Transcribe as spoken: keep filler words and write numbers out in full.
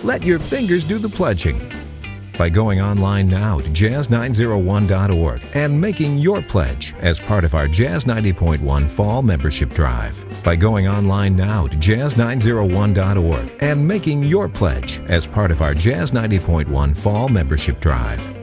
Let your fingers do the pledging by going online now to jazz nine oh one dot org and making your pledge as part of our Jazz ninety point one Fall Membership Drive. By going online now to jazz nine oh one dot org and making your pledge as part of our Jazz ninety point one Fall Membership Drive.